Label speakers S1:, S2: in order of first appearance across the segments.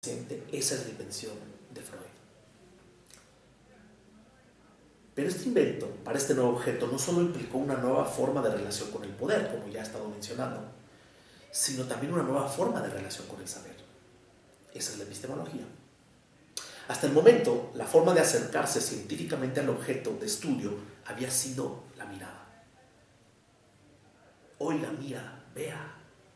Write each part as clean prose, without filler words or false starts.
S1: Esa es la invención de Freud. Pero este invento para este nuevo objeto no solo implicó una nueva forma de relación con el poder, como ya he estado mencionando, sino también una nueva forma de relación con el saber. Esa es la epistemología. Hasta el momento, la forma de acercarse científicamente al objeto de estudio había sido la mirada. Hoy la mira, vea.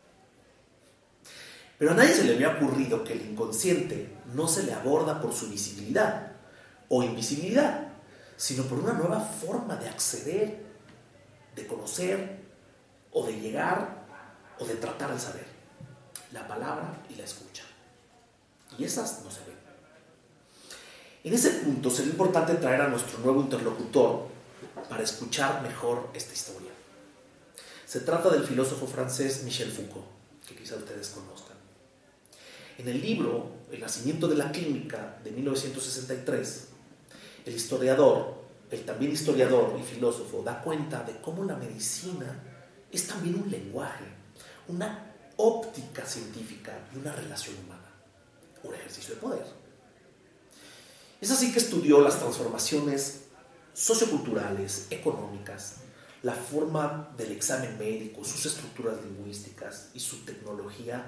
S1: Pero a nadie se le había ocurrido que el inconsciente no se le aborda por su visibilidad o invisibilidad, sino por una nueva forma de acceder, de conocer o de llegar o de tratar al saber. La palabra y la escucha. Y esas no se ven. En ese punto sería importante traer a nuestro nuevo interlocutor para escuchar mejor esta historia. Se trata del filósofo francés Michel Foucault, que quizá ustedes conozcan. En el libro El nacimiento de la clínica de 1963, el también historiador y filósofo, da cuenta de cómo la medicina es también un lenguaje, una óptica científica y una relación humana, un ejercicio de poder. Es así que estudió las transformaciones socioculturales, económicas, la forma del examen médico, sus estructuras lingüísticas y su tecnología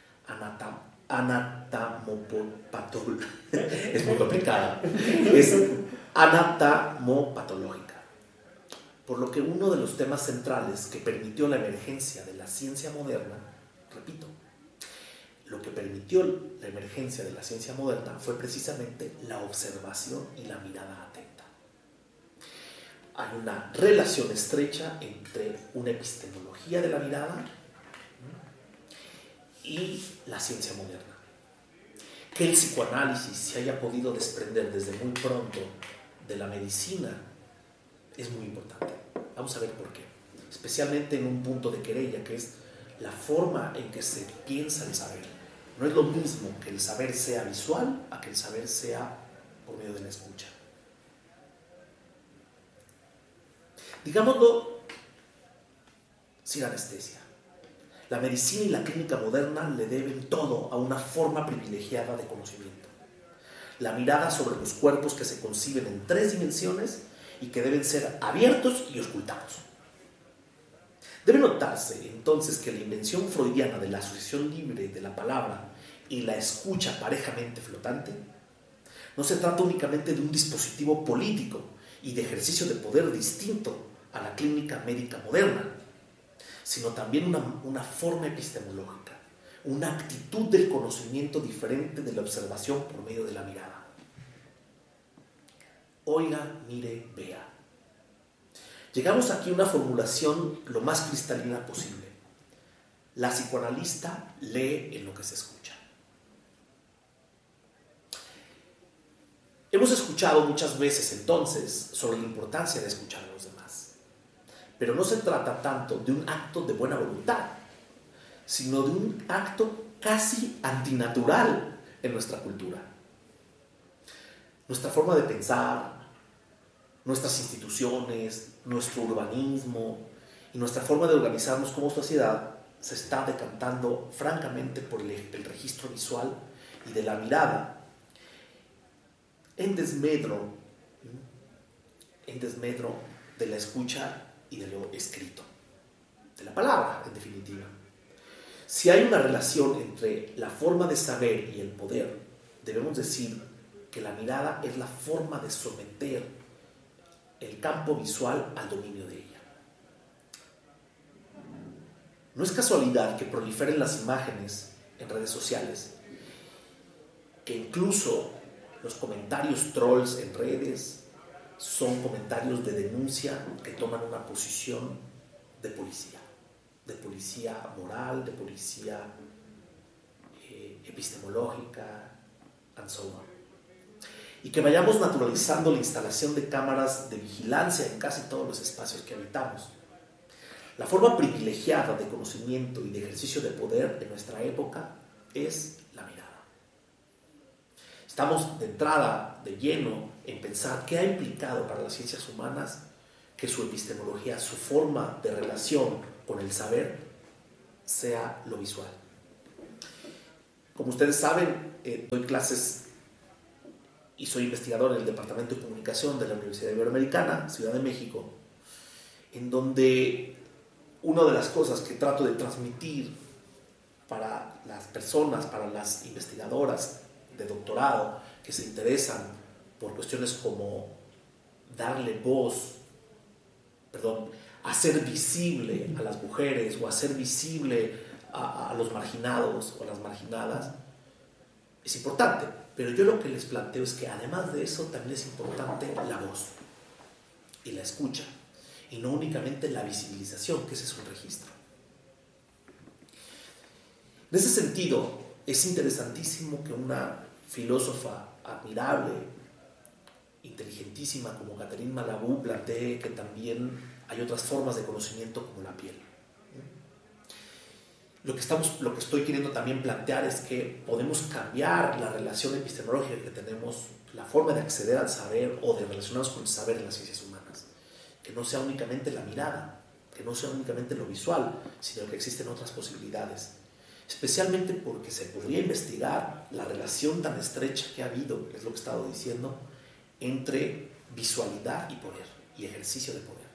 S1: anatomopatológica. Es muy complicada. Es anatomopatológica. Por lo que uno de los temas centrales que permitió la emergencia de la ciencia moderna, repito, lo que permitió la emergencia de la ciencia moderna fue precisamente la observación y la mirada atenta. Hay una relación estrecha entre una epistemología de la mirada y la ciencia moderna. Que el psicoanálisis se haya podido desprender desde muy pronto de la medicina es muy importante. Vamos a ver por qué. Especialmente en un punto de querella, que es la forma en que se piensa el saber. No es lo mismo que el saber sea visual a que el saber sea por medio de la escucha. Digámoslo sin anestesia. La medicina y la clínica moderna le deben todo a una forma privilegiada de conocimiento. La mirada sobre los cuerpos que se conciben en 3 dimensiones y que deben ser abiertos y auscultados. Debe notarse entonces que la invención freudiana de la asociación libre de la palabra y la escucha parejamente flotante no se trata únicamente de un dispositivo político y de ejercicio de poder distinto a la clínica médica moderna, sino también una forma epistemológica, una actitud del conocimiento diferente de la observación por medio de la mirada. Oiga, mire, vea. Llegamos aquí a una formulación lo más cristalina posible. La psicoanalista lee en lo que se escucha. Hemos escuchado muchas veces entonces sobre la importancia de escuchar a los demás. Pero no se trata tanto de un acto de buena voluntad, sino de un acto casi antinatural en nuestra cultura. Nuestra forma de pensar, nuestras instituciones, nuestro urbanismo y nuestra forma de organizarnos como sociedad se está decantando francamente por el registro visual y de la mirada en desmedro de la escucha y de lo escrito, de la palabra, en definitiva. Si hay una relación entre la forma de saber y el poder, debemos decir que la mirada es la forma de someter el campo visual al dominio de ella. No es casualidad que proliferen las imágenes en redes sociales, que incluso los comentarios trolls en redes son comentarios de denuncia que toman una posición de policía moral, de policía epistemológica, and so on. Y que vayamos naturalizando la instalación de cámaras de vigilancia en casi todos los espacios que habitamos. La forma privilegiada de conocimiento y de ejercicio de poder de nuestra época es la mirada. Estamos de entrada, de lleno, en pensar qué ha implicado para las ciencias humanas que su epistemología, su forma de relación con el saber, sea lo visual. Como ustedes saben, doy clases y soy investigador en el Departamento de Comunicación de la Universidad Iberoamericana, Ciudad de México, en donde una de las cosas que trato de transmitir para las personas, para las investigadoras de doctorado que se interesan por cuestiones como darle voz, hacer visible a las mujeres o hacer visible a los marginados o a las marginadas, es importante. Pero yo lo que les planteo es que además de eso también es importante la voz y la escucha, y no únicamente la visibilización, que ese es un registro. En ese sentido, es interesantísimo que una filósofa admirable, inteligentísima como Catherine Malabou plantee que también hay otras formas de conocimiento como la piel. Lo que estoy queriendo también plantear es que podemos cambiar la relación epistemológica que tenemos, la forma de acceder al saber o de relacionarnos con el saber en las ciencias humanas. Que no sea únicamente la mirada, que no sea únicamente lo visual, sino que existen otras posibilidades. Especialmente porque se podría investigar la relación tan estrecha que ha habido, es lo que he estado diciendo, entre visualidad y poder, y ejercicio de poder.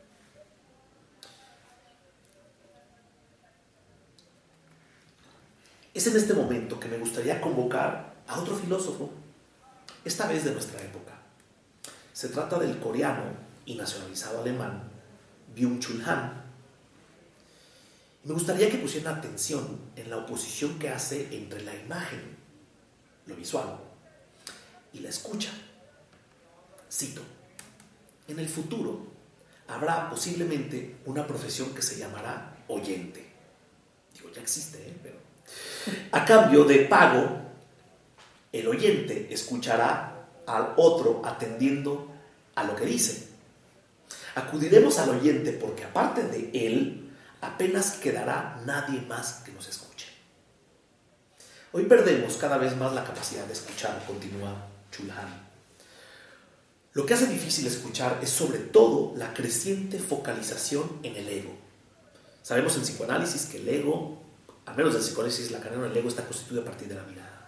S1: Es en este momento que me gustaría convocar a otro filósofo, esta vez de nuestra época. Se trata del coreano y nacionalizado alemán Byung-Chul Han. Me gustaría que pusieran atención en la oposición que hace entre la imagen, lo visual, y la escucha. Cito: en el futuro habrá posiblemente una profesión que se llamará oyente. Digo, ya existe, pero... A cambio de pago, el oyente escuchará al otro atendiendo a lo que dice. Acudiremos al oyente porque aparte de él, apenas quedará nadie más que nos escuche. Hoy perdemos cada vez más la capacidad de escuchar, continúa Chul Han. Lo que hace difícil escuchar es sobre todo la creciente focalización en el ego. Sabemos en psicoanálisis que el ego, al menos en el psicoanálisis lacaniano, el ego está constituido a partir de la mirada.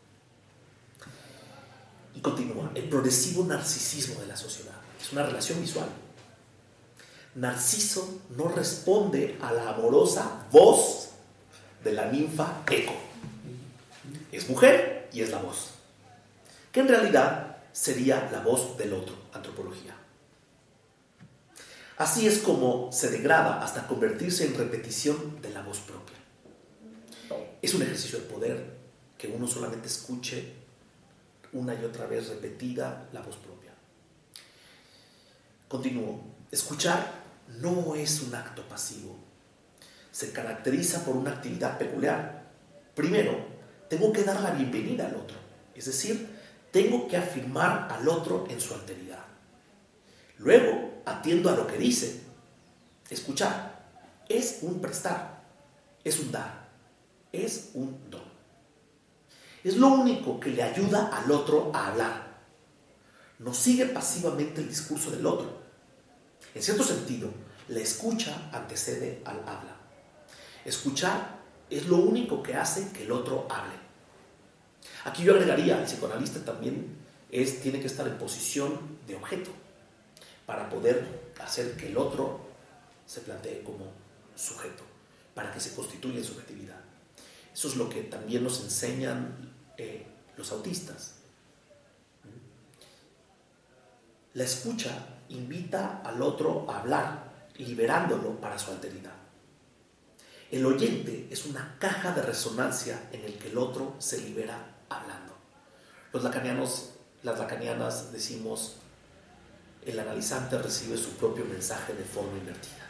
S1: Y continúa: el progresivo narcisismo de la sociedad es una relación visual. Narciso no responde a la amorosa voz de la ninfa Eco. Es mujer y es la voz, que en realidad sería la voz del otro, antropología. Así es como se degrada hasta convertirse en repetición de la voz propia. Es un ejercicio de poder que uno solamente escuche una y otra vez repetida la voz propia. Continúo: escuchar no es un acto pasivo. Se caracteriza por una actividad peculiar. Primero, tengo que dar la bienvenida al otro, es decir, tengo que afirmar al otro en su alteridad. Luego, atiendo a lo que dice. Escuchar es un prestar, es un dar, es un don. Es lo único que le ayuda al otro a hablar. No sigue pasivamente el discurso del otro. En cierto sentido, la escucha antecede al habla. Escuchar es lo único que hace que el otro hable. Aquí yo agregaría, el psicoanalista también tiene que estar en posición de objeto para poder hacer que el otro se plantee como sujeto, para que se constituya en subjetividad. Eso es lo que también nos enseñan los autistas. La escucha invita al otro a hablar, liberándolo para su alteridad. El oyente es una caja de resonancia en el que el otro se libera hablando. Las lacanianas decimos: el analizante recibe su propio mensaje de forma invertida.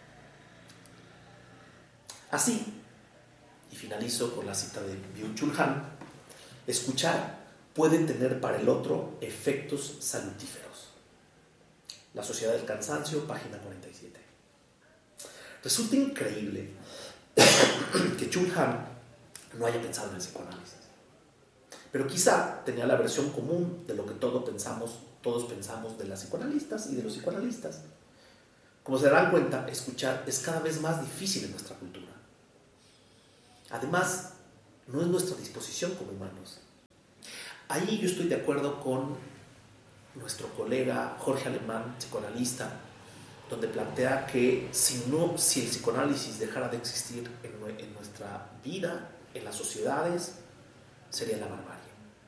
S1: Así, y finalizo con la cita de Byung-Chul Han, escuchar puede tener para el otro efectos salutíferos. La sociedad del cansancio, página 47. Resulta increíble que Chul Han no haya pensado en el psicoanálisis, pero quizá tenía la versión común de lo que todos pensamos de las psicoanalistas y de los psicoanalistas. Como se darán cuenta, escuchar es cada vez más difícil en nuestra cultura. Además, no es nuestra disposición como humanos. Ahí yo estoy de acuerdo con nuestro colega Jorge Alemán, psicoanalista, donde plantea que si el psicoanálisis dejara de existir en nuestra vida, en las sociedades, sería la barbarie.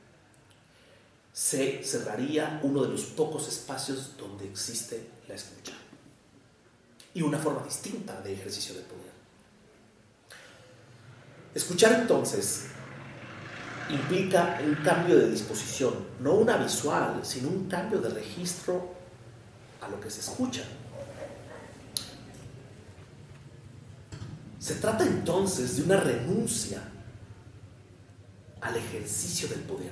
S1: Se cerraría uno de los pocos espacios donde existe la escucha y una forma distinta de ejercicio de poder. Escuchar entonces implica un cambio de disposición, no una visual, sino un cambio de registro a lo que se escucha. Se trata entonces de una renuncia al ejercicio del poder.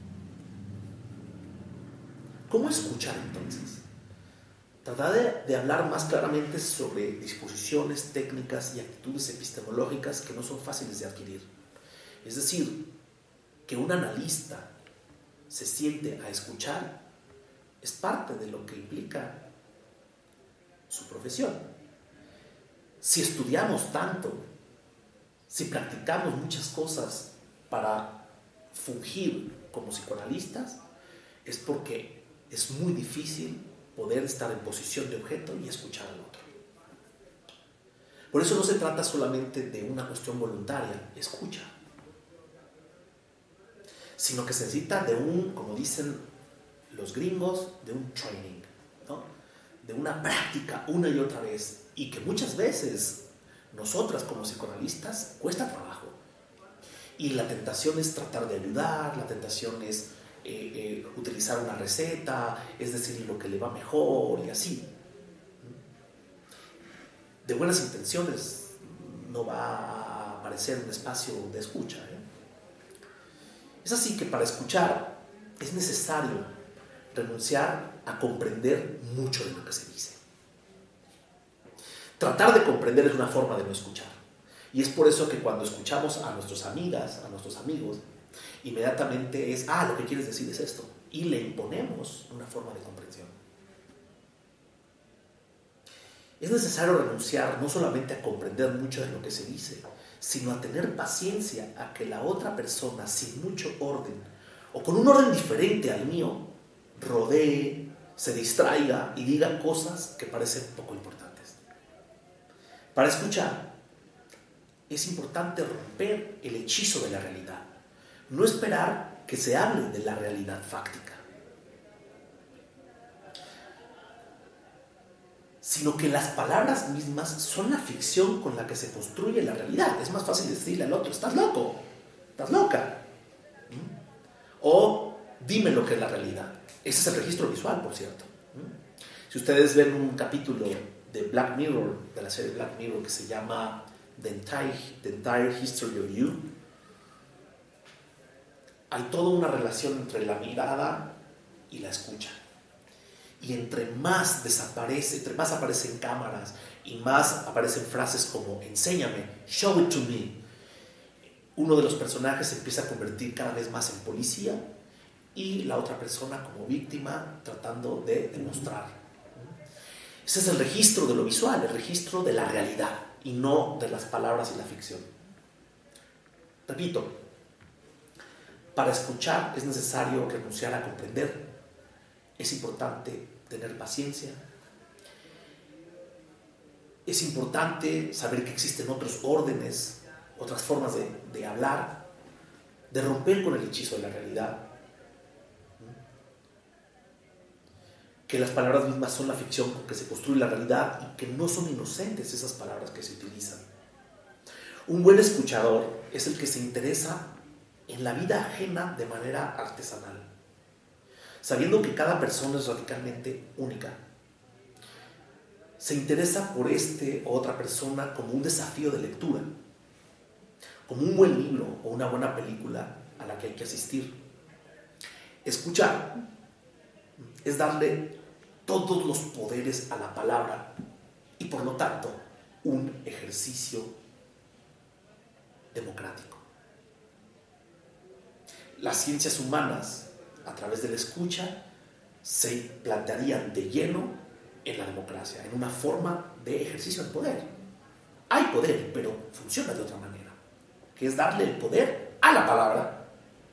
S1: ¿Cómo escuchar entonces? Tratar de hablar más claramente sobre disposiciones, técnicas y actitudes epistemológicas que no son fáciles de adquirir. Es decir, que un analista se siente a escuchar es parte de lo que implica su profesión. Si estudiamos tanto, si practicamos muchas cosas para fungir como psicoanalistas, es porque es muy difícil poder estar en posición de objeto y escuchar al otro. Por eso no se trata solamente de una cuestión voluntaria, escucha, sino que se necesita de como dicen los gringos, de un training, ¿no? De una práctica una y otra vez, y que muchas veces nosotras como psicoanalistas cuesta trabajo. Y la tentación es tratar de ayudar, la tentación es utilizar una receta, es decir, lo que le va mejor y así. De buenas intenciones no va a aparecer un espacio de escucha, ¿eh? Es así que para escuchar es necesario renunciar a comprender mucho de lo que se dice. Tratar de comprender es una forma de no escuchar. Y es por eso que cuando escuchamos a nuestras amigas, a nuestros amigos, inmediatamente es, lo que quieres decir es esto. Y le imponemos una forma de comprensión. Es necesario renunciar no solamente a comprender mucho de lo que se dice, sino a tener paciencia a que la otra persona, sin mucho orden, o con un orden diferente al mío, rodee, se distraiga y diga cosas que parecen poco importantes. Para escuchar, es importante romper el hechizo de la realidad, no esperar que se hable de la realidad fáctica, sino que las palabras mismas son la ficción con la que se construye la realidad. Es más fácil decirle al otro, estás loco, estás loca, o dime lo que es la realidad. Ese es el registro visual, por cierto. Si ustedes ven un capítulo de Black Mirror, de la serie Black Mirror, que se llama The Entire History of You, hay toda una relación entre la mirada y la escucha. Y entre más aparecen cámaras y más aparecen frases como enséñame, show it to me, uno de los personajes se empieza a convertir cada vez más en policía y la otra persona como víctima tratando de demostrar. Ese es el registro de lo visual, el registro de la realidad y no de las palabras y la ficción. Repito, para escuchar es necesario renunciar a comprender. Es importante tener paciencia. Es importante saber que existen otros órdenes, otras formas de hablar, de romper con el hechizo de la realidad. Que las palabras mismas son la ficción con que se construye la realidad y que no son inocentes esas palabras que se utilizan. Un buen escuchador es el que se interesa en la vida ajena de manera artesanal, sabiendo que cada persona es radicalmente única. Se interesa por o otra persona como un desafío de lectura, como un buen libro o una buena película a la que hay que asistir. Escuchar es darle todos los poderes a la palabra y por lo tanto un ejercicio democrático. Las ciencias humanas, a través de la escucha, se plantearían de lleno en la democracia, en una forma de ejercicio del poder. Hay poder, pero funciona de otra manera, que es darle el poder a la palabra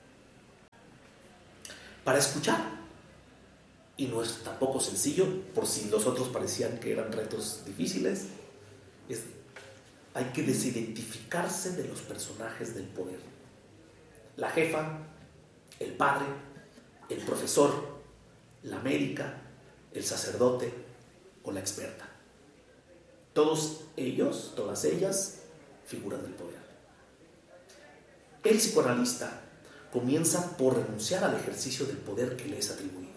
S1: para escuchar. Y no es tampoco sencillo, por si los otros parecían que eran retos difíciles. Hay que desidentificarse de los personajes del poder. La jefa, el padre, el profesor, la médica, el sacerdote o la experta. Todos ellos, todas ellas, figuras del poder. El psicoanalista comienza por renunciar al ejercicio del poder que le es atribuido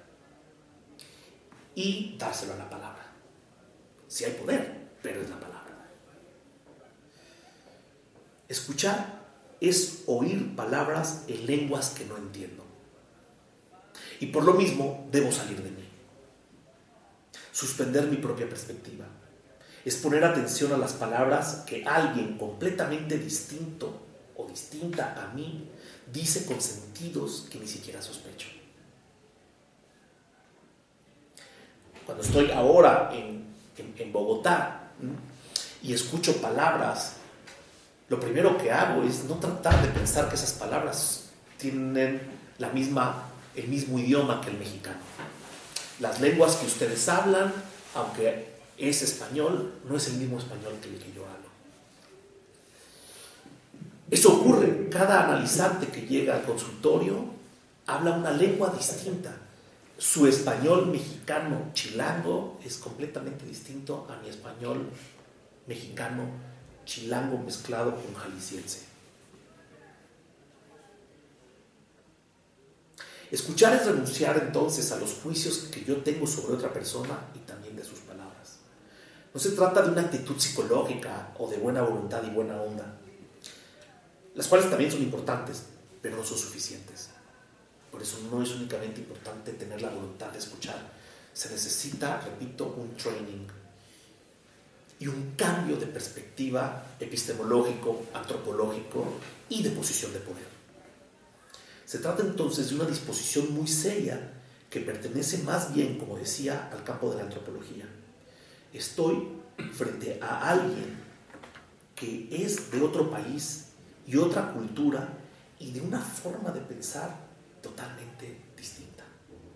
S1: y dárselo a la palabra. Si hay poder, pero es la palabra. Escuchar es oír palabras en lenguas que no entiendo. Y por lo mismo debo salir de mí. Suspender mi propia perspectiva. Es poner atención a las palabras que alguien completamente distinto o distinta a mí dice con sentidos que ni siquiera sospecho. Cuando estoy ahora en Bogotá y escucho palabras, lo primero que hago es no tratar de pensar que esas palabras tienen el mismo idioma que el mexicano. Las lenguas que ustedes hablan, aunque es español, no es el mismo español que el que yo hablo. Eso ocurre. Cada analizante que llega al consultorio habla una lengua distinta. Su español mexicano chilango es completamente distinto a mi español mexicano chilango mezclado con jalisciense. Escuchar es renunciar entonces a los juicios que yo tengo sobre otra persona y también de sus palabras. No se trata de una actitud psicológica o de buena voluntad y buena onda, las cuales también son importantes, pero no son suficientes. Por eso no es únicamente importante tener la voluntad de escuchar. Se necesita, repito, un training y un cambio de perspectiva epistemológico, antropológico y de posición de poder. Se trata entonces de una disposición muy seria que pertenece más bien, como decía, al campo de la antropología. Estoy frente a alguien que es de otro país y otra cultura y de una forma de pensar totalmente distinta.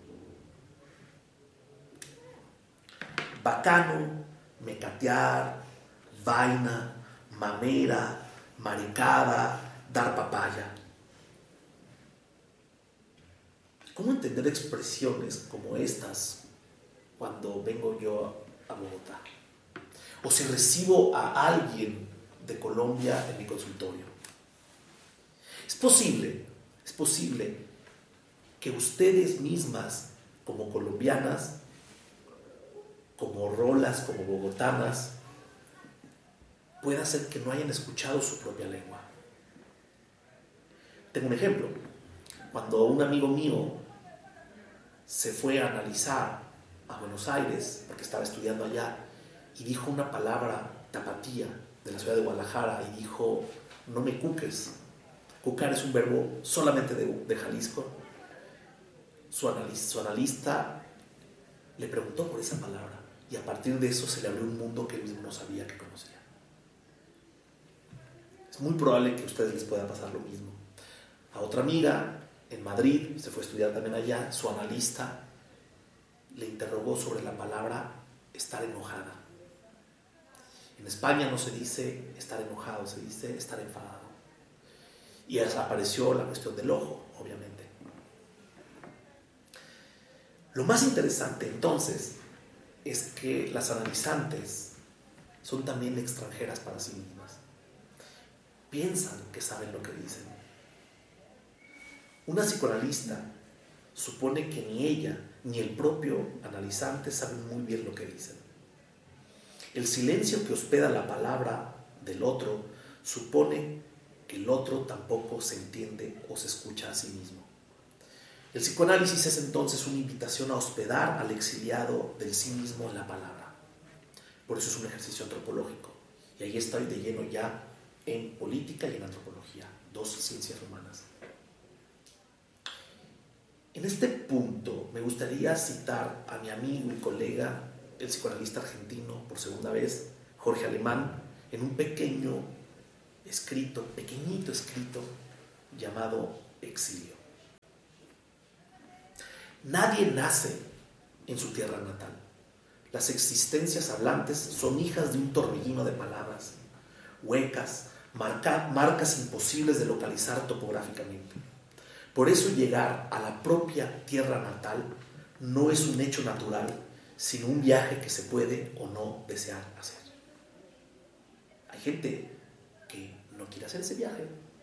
S1: Bacano, mecatear, vaina, mamera, maricada, dar papaya. ¿Cómo entender expresiones como estas cuando vengo yo a Bogotá? O si recibo a alguien de Colombia en mi consultorio. Es posible que ustedes mismas, como colombianas, como rolas, como bogotanas, pueda ser que no hayan escuchado su propia lengua. Tengo un ejemplo. Cuando un amigo mío se fue a analizar a Buenos Aires, porque estaba estudiando allá, y dijo una palabra tapatía de la ciudad de Guadalajara, y dijo, no me cuques. Cucar es un verbo solamente de Jalisco. Su analista le preguntó por esa palabra, y a partir de eso se le abrió un mundo que él mismo no sabía que conocía. Es muy probable que a ustedes les pueda pasar lo mismo. A otra amiga en Madrid, se fue a estudiar también allá, su analista le interrogó sobre la palabra estar enojada. En España no se dice estar enojado, se dice estar enfadado. Y apareció la cuestión del ojo, obviamente. Lo más interesante entonces es que las analizantes son también extranjeras para sí mismas. Piensan que saben lo que dicen. Una psicoanalista supone que ni ella ni el propio analizante saben muy bien lo que dicen. El silencio que hospeda la palabra del otro supone que el otro tampoco se entiende o se escucha a sí mismo. El psicoanálisis es entonces una invitación a hospedar al exiliado del sí mismo en la palabra. Por eso es un ejercicio antropológico. Y ahí estoy de lleno ya en política y en antropología, dos ciencias humanas. En este punto me gustaría citar a mi amigo y colega, el psicoanalista argentino, por segunda vez, Jorge Alemán, en un pequeñito escrito llamado exilio. Nadie nace en su tierra natal. Las existencias hablantes son hijas de un torbellino de palabras, huecas, marcas imposibles de localizar topográficamente. Por eso llegar a la propia tierra natal no es un hecho natural, sino un viaje que se puede o no desear hacer. Hay gente que no quiere hacer ese viaje,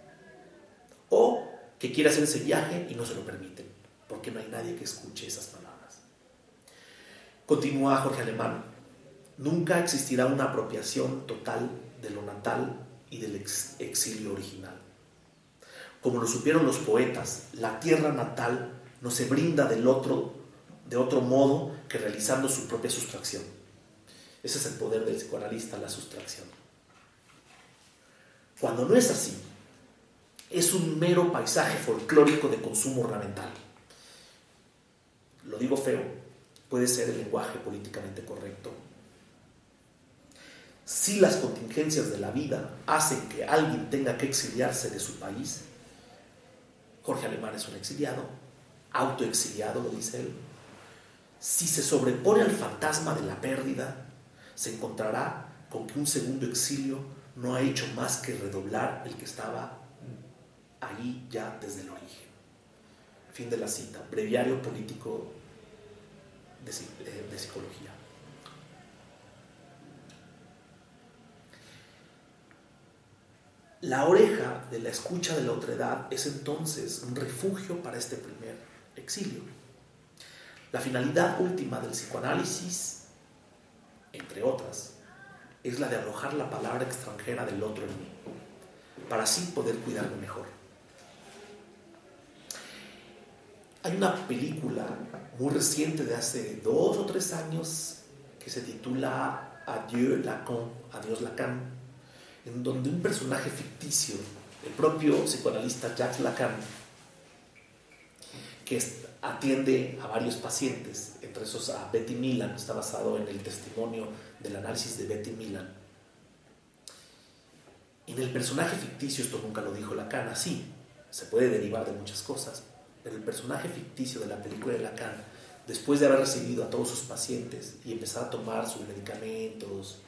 S1: o que quiere hacer ese viaje y no se lo permiten, porque no hay nadie que escuche esas palabras. Continúa Jorge Alemán: nunca existirá una apropiación total de lo natal y del exilio original. Como lo supieron los poetas, la tierra natal no se brinda de otro modo que realizando su propia sustracción. Ese es el poder del psicoanalista, la sustracción. Cuando no es así, es un mero paisaje folclórico de consumo ornamental. Lo digo feo, puede ser el lenguaje políticamente correcto. Si las contingencias de la vida hacen que alguien tenga que exiliarse de su país, Jorge Alemán es un exiliado, autoexiliado, lo dice él. Si se sobrepone al fantasma de la pérdida, se encontrará con que un segundo exilio no ha hecho más que redoblar el que estaba ahí ya desde el origen. Fin de la cita. Breviario político de psicología. La oreja de la escucha de la otredad es entonces un refugio para este primer exilio. La finalidad última del psicoanálisis, entre otras, es la de arrojar la palabra extranjera del otro en mí, para así poder cuidarme mejor. Hay una película muy reciente de hace 2 o 3 años que se titula Adieu Lacan, Adiós Lacan, en donde un personaje ficticio, el propio psicoanalista Jacques Lacan, que atiende a varios pacientes, entre esos a Betty Milan, está basado en el testimonio del análisis de Betty Milan. En el personaje ficticio, esto nunca lo dijo Lacan, así, se puede derivar de muchas cosas, pero el personaje ficticio de la película de Lacan, después de haber recibido a todos sus pacientes y empezar a tomar sus medicamentos,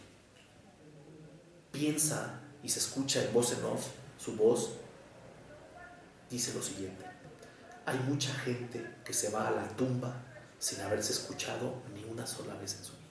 S1: piensa y se escucha en voz en off, su voz dice lo siguiente: hay mucha gente que se va a la tumba sin haberse escuchado ni una sola vez en su vida.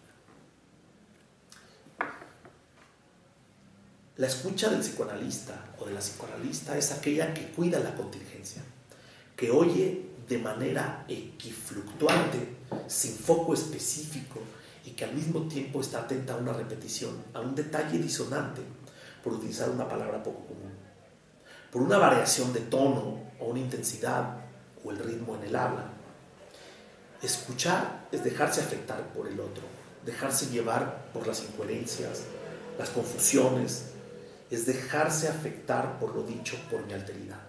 S1: La escucha del psicoanalista o de la psicoanalista es aquella que cuida la contingencia, que oye de manera equifluctuante, sin foco específico, y que al mismo tiempo está atenta a una repetición, a un detalle disonante, por utilizar una palabra poco común, por una variación de tono o una intensidad o el ritmo en el habla. Escuchar es dejarse afectar por el otro, dejarse llevar por las incoherencias, las confusiones, es dejarse afectar por lo dicho por mi alteridad.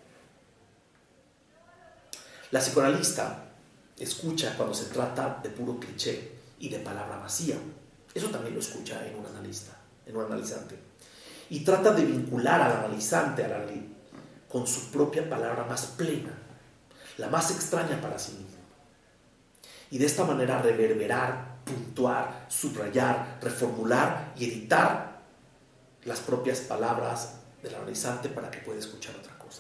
S1: La psicoanalista escucha cuando se trata de puro cliché y de palabra vacía. Eso también lo escucha en un analista, en un analizante. Y trata de vincular al analizante con su propia palabra más plena, la más extraña para sí mismo. Y de esta manera reverberar, puntuar, subrayar, reformular y editar las propias palabras del analizante para que pueda escuchar otra cosa.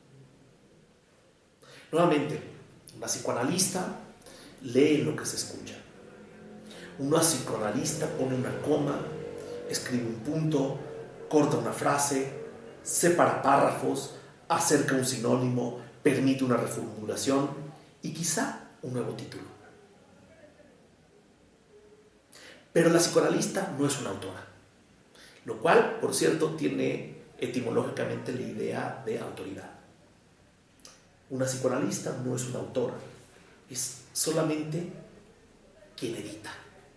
S1: Nuevamente, una psicoanalista lee lo que se escucha. Una psicoanalista pone una coma, escribe un punto, corta una frase, separa párrafos, acerca un sinónimo, permite una reformulación y quizá un nuevo título. Pero la psicoanalista no es una autora, lo cual, por cierto, tiene etimológicamente la idea de autoridad. Una psicoanalista no es una autora, es solamente quien edita.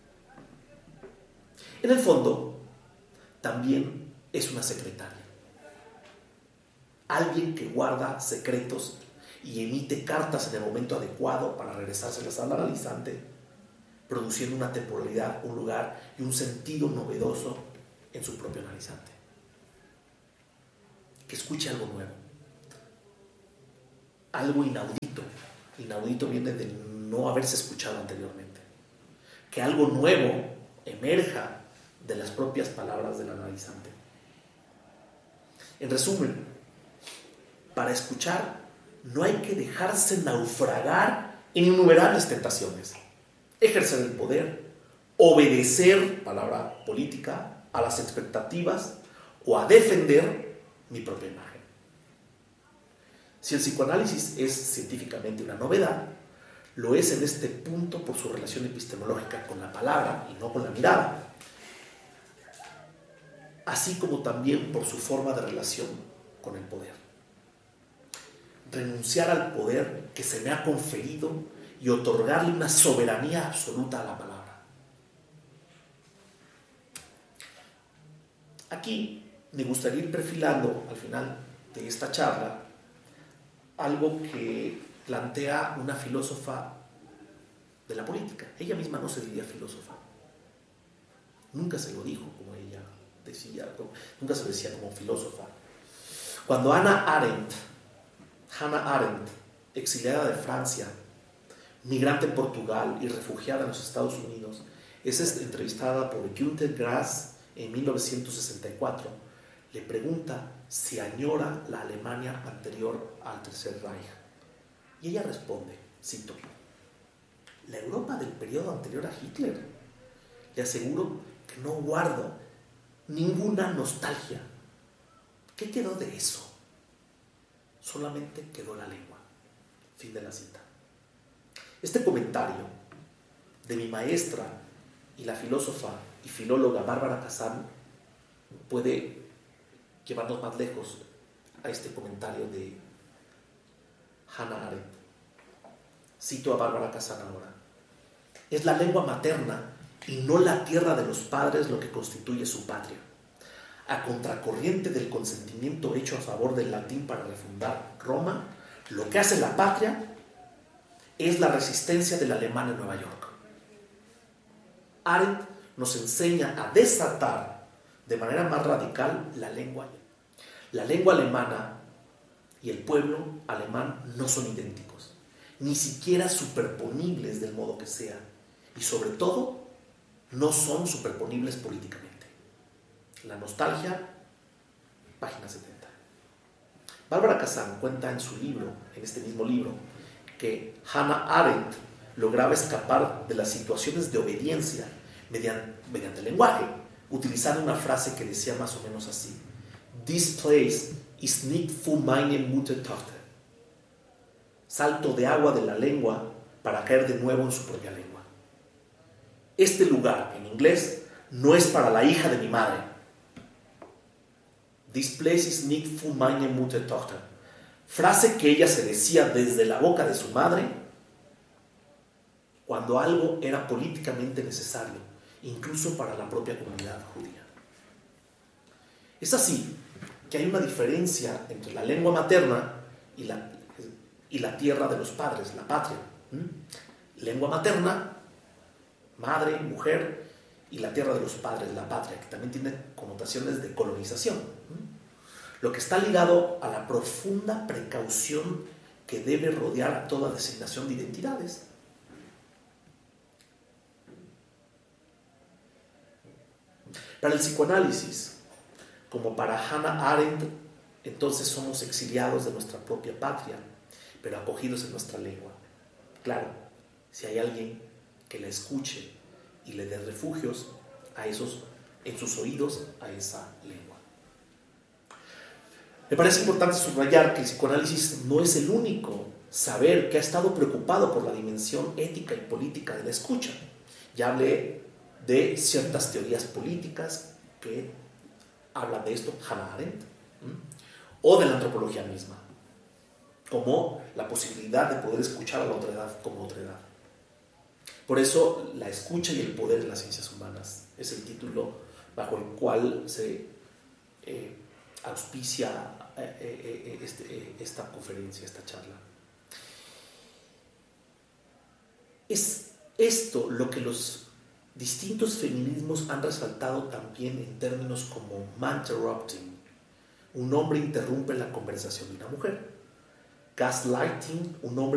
S1: En el fondo, también es una secretaria. Alguien que guarda secretos y emite cartas en el momento adecuado para regresárselas al analizante, produciendo una temporalidad, un lugar y un sentido novedoso en su propio analizante. Que escuche algo nuevo, algo inaudito. Inaudito viene de no haberse escuchado anteriormente. Que algo nuevo emerja de las propias palabras del analizante. En resumen, para escuchar no hay que dejarse naufragar en innumerables tentaciones. Ejercer el poder, obedecer, palabra política, a las expectativas o a defender mi propia imagen. Si el psicoanálisis es científicamente una novedad, lo es en este punto por su relación epistemológica con la palabra y no con la mirada, así como también por su forma de relación con el poder. Renunciar al poder que se me ha conferido y otorgarle una soberanía absoluta a la palabra. Aquí me gustaría ir perfilando al final de esta charla algo que plantea una filósofa de la política. Ella misma no se diría filósofa. Nunca se lo dijo como ella decía, nunca se decía como filósofa. Cuando Hannah Arendt, exiliada de Francia, migrante en Portugal y refugiada en los Estados Unidos, es entrevistada por Günter Grass en 1964, le pregunta si añora la Alemania anterior al Tercer Reich. Y ella responde, cito, la Europa del periodo anterior a Hitler. Le aseguro que no guardo ninguna nostalgia. ¿Qué quedó de eso? Solamente quedó la lengua. Fin de la cita. Este comentario de mi maestra y la filósofa y filóloga Bárbara Kazan puede llevarnos más lejos a este comentario de Hannah Arendt. Cito a Bárbara Kazan ahora. Es la lengua materna y no la tierra de los padres lo que constituye su patria. A contracorriente del consentimiento hecho a favor del latín para refundar Roma, lo que hace la patria es la resistencia del alemán en Nueva York. Arendt nos enseña a desatar de manera más radical la lengua. La lengua alemana y el pueblo alemán no son idénticos, ni siquiera superponibles del modo que sea, y sobre todo no son superponibles políticamente. La nostalgia, página 70. Bárbara Kazan cuenta en su libro, en este mismo libro, que Hannah Arendt lograba escapar de las situaciones de obediencia mediante el lenguaje, utilizando una frase que decía más o menos así: This place is nicht für meine Muttertochter. Salto de agua de la lengua para caer de nuevo en su propia lengua. Este lugar, en inglés, no es para la hija de mi madre. This place is nicht für meine Muttertochter. Frase que ella se decía desde la boca de su madre cuando algo era políticamente necesario, incluso para la propia comunidad judía. Es así que hay una diferencia entre la lengua materna y la tierra de los padres, la patria. Lengua materna, madre, mujer, y la tierra de los padres, la patria, que también tiene connotaciones de colonización. Lo que está ligado a la profunda precaución que debe rodear a toda designación de identidades. Para el psicoanálisis, como para Hannah Arendt, entonces somos exiliados de nuestra propia patria, pero acogidos en nuestra lengua. Claro, si hay alguien que la escuche y le dé refugios en sus oídos a esa lengua. Me parece importante subrayar que el psicoanálisis no es el único saber que ha estado preocupado por la dimensión ética y política de la escucha. Ya hablé de ciertas teorías políticas que hablan de esto, Hannah Arendt, o de la antropología misma, como la posibilidad de poder escuchar a la otredad como otredad. Por eso, la escucha y el poder en las ciencias humanas es el título bajo el cual se auspicia esta conferencia, esta charla. Es esto lo que los distintos feminismos han resaltado también en términos como manterrupting. Un hombre interrumpe la conversación de una mujer. gaslighting, un hombre